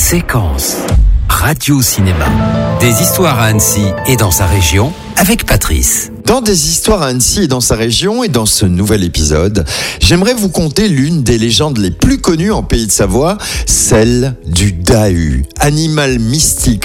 Séquence Radio-Cinéma. Des histoires à Annecy et dans sa région avec Patrice. Dans des histoires à Annecy et dans sa région et dans ce nouvel épisode, j'aimerais vous conter l'une des légendes les plus connues en Pays de Savoie, celle du Dahu, animal mystique